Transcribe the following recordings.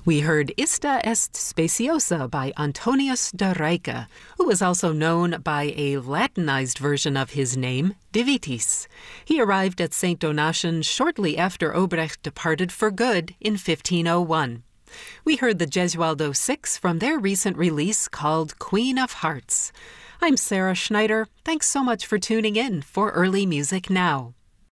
We heard Ista est Speciosa by Antonius de Rijke, who was also known by a Latinized version of his name, De Vitis. He arrived at St. Donatian shortly after Obrecht departed for good in 1501. We heard the Gesualdo Six from their recent release called Queen of Hearts. I'm Sarah Schneider. Thanks so much for tuning in for Early Music Now.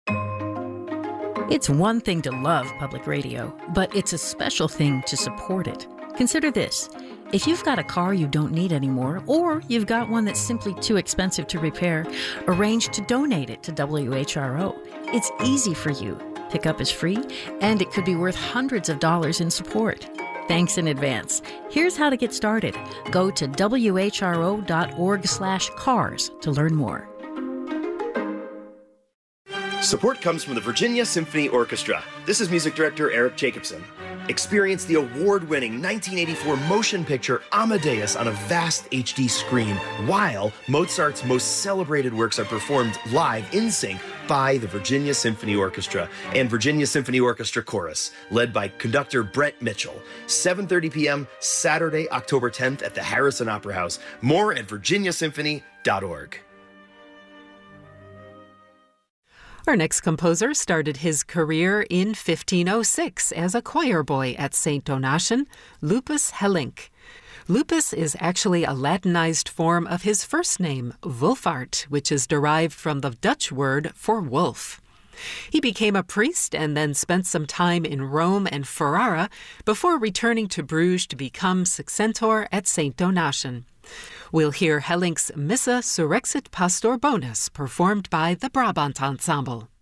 It's one thing to love public radio, but it's a special thing to support it. Consider this. If you've got a car you don't need anymore, or you've got one that's simply too expensive to repair, arrange to donate it to WHRO. It's easy for you. Pickup is free, and it could be worth hundreds of dollars in support. Thanks in advance. Here's how to get started. Go to whro.org/cars to learn more. Support comes from the Virginia Symphony Orchestra. This is music director Eric Jacobson. Experience the award-winning 1984 motion picture Amadeus on a vast HD screen, while Mozart's most celebrated works are performed live in sync by the Virginia Symphony Orchestra and Virginia Symphony Orchestra Chorus, led by conductor Brent Mitchell. 7:30 p.m. Saturday, October 10th at the Harrison Opera House. More at virginiasymphony.org. Our next composer started his career in 1506 as a choir boy at St. Donatian, Lupus Hellink. Lupus is actually a Latinized form of his first name, Wolfart, which is derived from the Dutch word for wolf. He became a priest and then spent some time in Rome and Ferrara before returning to Bruges to become successor at St. Donatian. We'll hear Hellink's Missa Surrexit Pastor Bonus performed by the Brabant Ensemble.